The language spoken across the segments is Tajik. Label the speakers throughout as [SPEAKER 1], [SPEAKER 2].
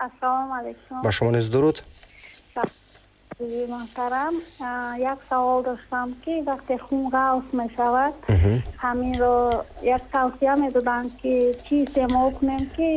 [SPEAKER 1] Ассалому алайкум.
[SPEAKER 2] ба шумо низ дуруд.
[SPEAKER 1] Муҳтарам, як савол доштам ки вақте хун ғафс мешавад, ҳаминро як тавсия медоданд ки чӣ истеъмол кунем ки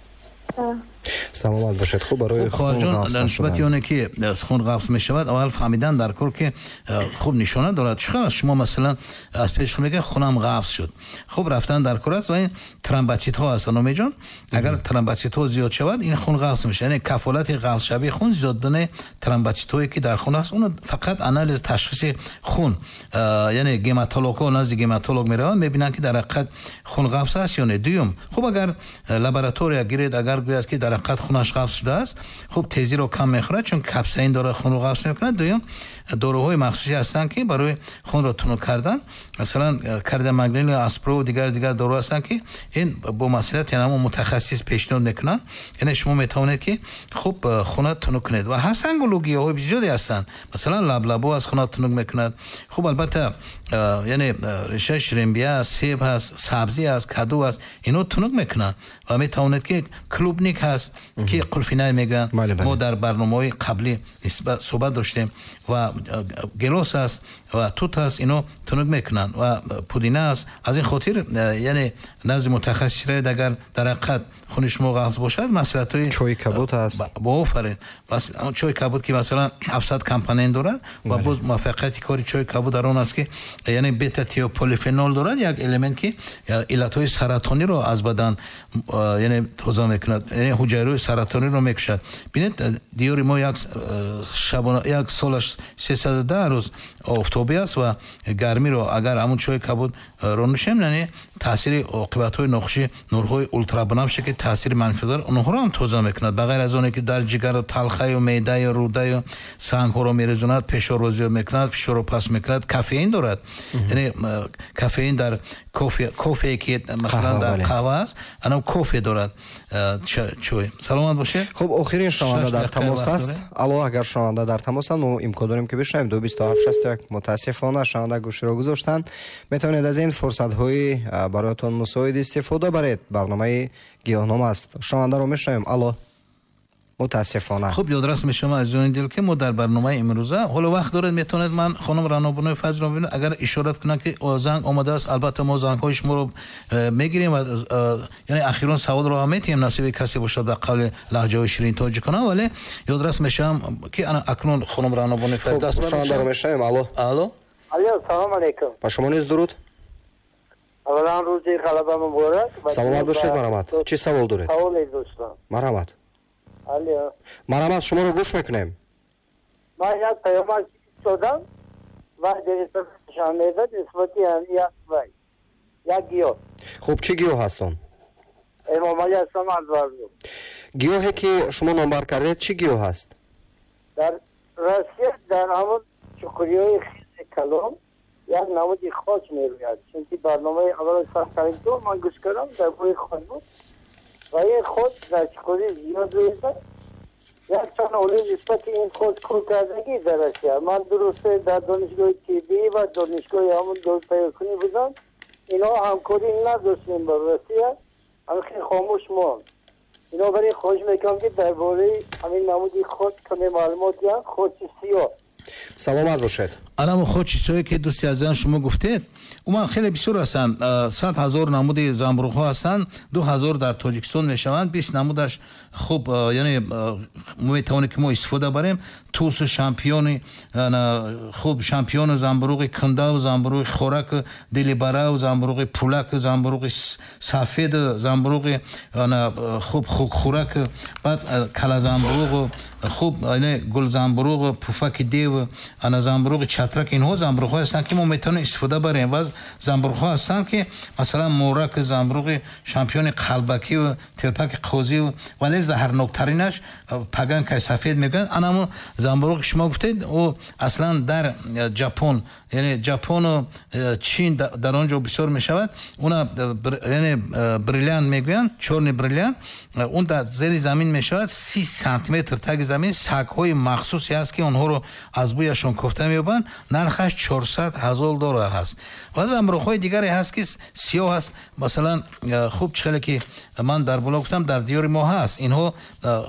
[SPEAKER 2] саломат бошед. хуб барои
[SPEAKER 3] хурҷон дар нисбати оне ки хун ғафс мешавад аввал фаҳмидан дар кор ки хуб нишона дорад. чӣ шумо масалан аз пеш мегӯед хунам ғафс шуд, хуб рафтан дар кор аст ва ин тромботитҳо ҳастанд. номеҷон агар тромботитҳо зиёд шавад ин хун ғафс мешавад. яъне кафолати ғафсшавии хун зиёддани тромботитҳое ки дар хун аст. он фақат анализ ташхиси хун, яъне гематологҳо назди гематолог мераванд, мебинанд ки дар ҳақиқат хун ғафс аст ё не. дуюм, хуб агар лаборатория гиред, агар гӯяд ки дар ҳақиқат хунаш ғафс шудааст, хуб тезиро кам мехӯрад, чун капсаин дора хунро ғафс мекунад. дуюм, доруҳои махсусе ҳастанд ки барои хунро тунук кардан, масалан кардиомагнил аспро ва дигар дору ҳастанд ки ин бо маслиҳати ҳамон мутахассис пешниҳод мекунанд. яъне шумо метавонед ки хуб хуна тунук кунед. ва ҳастанд гиёҳои бисёре ҳастанд, масалан лаблабо аз хуна тунук мекунад. хуб албатта яъне решаи ширимбӣ аст, себ ҳаст, сабзӣ аст, каду аст, ино тунук мекунанд. ва метавонед ки клубник ҳаст ки қулфинай мегӯянд. мо дар барномаҳои қаблӣ суҳбат доштем. ва гелос аст ва тут аст, ино тунук мекунанд. ва пудина аст. аз ин хотир яъне назди мутахассис равед, агар дар ҳақиқат хуни шумо ғафс бошад, маслиҳатҳои
[SPEAKER 2] чойи кабуд аст.
[SPEAKER 3] боофарин, чойи кабуд ки масалан 700 компонент дорад ва боз муваффақияти кори чойи кабуд дар он аст ки яъне бета-тиополифенол дорад, як элемент ки иллатҳои саратониро аз бадан яъне тоза мекунад, яъне ҳуҷайраҳои саратониро мекушад. бинед диёри мо як солаш 310 рӯз офтобӣ аст ва гармиро агар ҳамун чойи кабуд ронушем, яъне таъсири оқибатҳои нохуши нурҳои ультрабинавши ки таъсири манфӣ дорад, онҳоро ҳам тоза мекунад. ба ғайр аз оне ки дар ҷигару талхаю меъдаю рӯдаю сангҳоро мерезонад, фишорро зиёд мекунад, фишорро паст мекунад. кафеин дорад, яъне кафеин дар кофе ки масалан дар қаҳва аст, ана кофе дорад чой. саломат бошед.
[SPEAKER 2] хуб, охирин шунаванда дар тамос аст. алло, агар шунаванда дар тамосанд, мо имкон дорем ки бишнавем. 22761 мутаассифона шунаванда гӯширо гузоштанд. метавонед аз ин фурсатҳои бароятон мусоид истифода баред. барномаи гиёҳном аст. шунавандаро мешунавем. алло, мутаассифона.
[SPEAKER 3] хуб, ёдрас мешавам азизони дил ки мо дар барномаи имрӯза ҳоло вақт доред, метавонед ман хонум Раънобонои Фазлиро бибинед, агар ишорат кунам ки занг омадааст. албатта мо зангҳои шуморо мегирем ва яъне ахирон саволро ҳам метиҳем, насиби касе бошад дар қавли лаҳҷаҳои ширин тоҷикона. вале ёдрас мешавам ки акнун хонум Раънобонои Фазли даст
[SPEAKER 2] шунавандаро мешунавем. алло,
[SPEAKER 3] алло,
[SPEAKER 4] салому алейкум.
[SPEAKER 2] ба шумо низ дуруд.
[SPEAKER 4] аввалан рӯзи ғалаба муборак.
[SPEAKER 2] саломат бошед. марамат, чӣ савол доред?
[SPEAKER 4] саволе доштам.
[SPEAKER 2] марамат.
[SPEAKER 4] алло,
[SPEAKER 2] марамат, шуморо гӯш мекунем.
[SPEAKER 4] ман як паёмак додам ва дерисашан медад нисбати як гиёҳ.
[SPEAKER 2] хуб, чӣ гиёҳ аст он?
[SPEAKER 4] эмомалӣ ҳастам аз варзу.
[SPEAKER 2] гиёҳе ки шумо номбар кардед чӣ гиёҳ аст?
[SPEAKER 4] дар Россия дар ҳамон чуқуриҳои хизи калон як намуди хос мерӯяд. чунки барномаи аввал саркаридо ман гӯш кардам, дар бӯи хос буд ва ин хос дар чуқурӣ зиёд рӯяд. як чанд олим нисбати ин хос кор кардагӣ дар Россия. ман дурусте дар донишгоҳи тиббӣ ва донишгоҳи ҳамон дорупайёкунӣ будам. ино ҳамкорӣ надоштем ба Россия, ҳамин хомӯш монд. бинобар ин хоҳиш мекунам ки дар бораи ҳамин намуди хос каме маълумот диҳам. хоси сиёҳ.
[SPEAKER 2] саломат бошед.
[SPEAKER 3] анамо хочисое ки дӯсти азизам шумо гуфтед, уман хеле бисёр ҳастанд. 100 000 намуди замбурӯғҳо ҳастанд. 2000 дар тоҷикистон мешаванд. 20 намудаш хуб, яъне метавонем ки мо истифода барем. тусу шампиони хуб, шампиону замбурӯғи кундаву замбурӯғи хораку дилибараву замбурӯғи пулаку замбурӯғи сафеду замбурӯғи хуб хукхураку баъд калазамбурӯғу хуб, яъне гулзамбурӯғу пуфаки деву замбурӯғи чатрак. инҳо замбурӯғҳо ҳастанд ки мо метавонем истифода барем. ва замбурӯғҳо ҳастанд ки масалан мораку замбурӯғи шампиони қалбакиву телпаки қозиву вале заҳрноктаринаш паганкаи сафед мегӯянд. анамо замбурӯғи шумо гуфтед, ӯ аслан дар ҷапон, яъне ҷапону чин дар он ҷо бисёр мешавад. уна яъне бриллиант мегӯянд, чорни бриллиант. он дар зери замин мешавад. 30 сантиметр таги замин сагҳои махсусе ҳаст ки онҳоро аз бӯяшон кофта меёбанд. нархаш 400 000 доллар ҳаст. ва замбурӯғҳои дигаре ҳаст ки сиёҳ аст. масалан хуб, чихеле ки ман дар бола гуфтам дар диёри мо ҳаст. инҳо